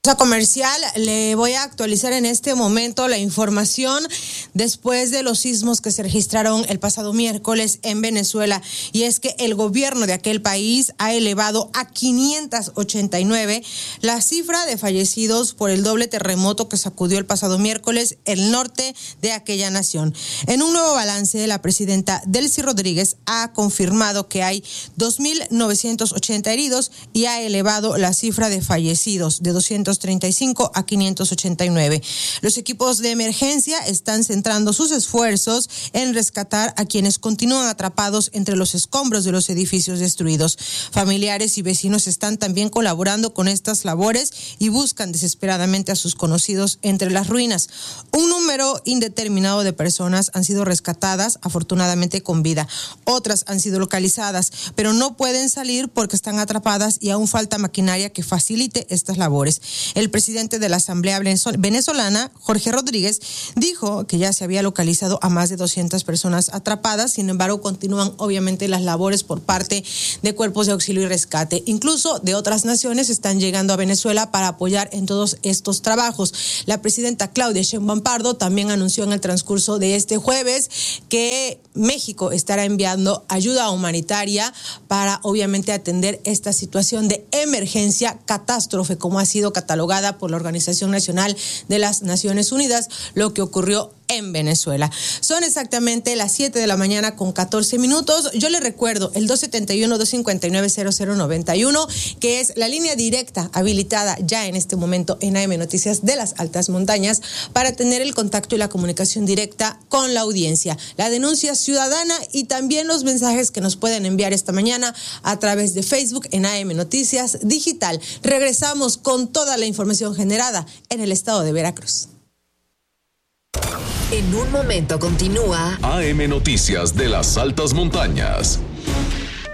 Comercial, le voy a actualizar en este momento la información después de los sismos que se registraron el pasado miércoles en Venezuela, y es que el gobierno de aquel país ha elevado a 589 la cifra de fallecidos por el doble terremoto que sacudió el pasado miércoles el norte de aquella nación. En un nuevo balance, la presidenta Delcy Rodríguez ha confirmado que hay 2.980 heridos y ha elevado la cifra de fallecidos de 235 a 589. Los equipos de emergencia están centrando sus esfuerzos en rescatar a quienes continúan atrapados entre los escombros de los edificios destruidos. Familiares y vecinos están también colaborando con estas labores y buscan desesperadamente a sus conocidos entre las ruinas. Un número indeterminado de personas han sido rescatadas, afortunadamente con vida. Otras han sido localizadas, pero no pueden salir porque están atrapadas y aún falta maquinaria que facilite estas labores. El presidente de la Asamblea venezolana, Jorge Rodríguez, dijo que ya se había localizado a más de 200 personas atrapadas. Sin embargo, continúan obviamente las labores por parte de cuerpos de auxilio y rescate. Incluso de otras naciones están llegando a Venezuela para apoyar en todos estos trabajos. La presidenta Claudia Sheinbaum Pardo también anunció en el transcurso de este jueves que México estará enviando ayuda humanitaria para obviamente atender esta situación de emergencia, catástrofe, como ha sido catalogada por la Organización Nacional de las Naciones Unidas, lo que ocurrió en Venezuela. Son exactamente las 7 de la mañana con 14 minutos. Yo les recuerdo el 271-259-0091, que es la línea directa habilitada ya en este momento en AM Noticias de las Altas Montañas para tener el contacto y la comunicación directa con la audiencia, la denuncia ciudadana y también los mensajes que nos pueden enviar esta mañana a través de Facebook en AM Noticias Digital. Regresamos con toda la información generada en el estado de Veracruz. En un momento continúa AM Noticias de las Altas Montañas.